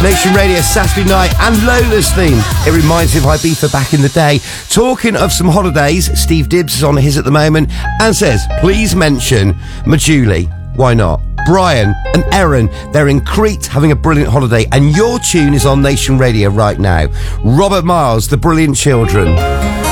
Nation Radio Saturday night and Lola's theme. It reminds me of Ibiza back in the day. Talking of some holidays, Steve Dibbs is on his at the moment and says, please mention Majuli. Why not? Brian and Erin, they're in Crete having a brilliant holiday, and your tune is on Nation Radio right now. Robert Miles, The Brilliant Children.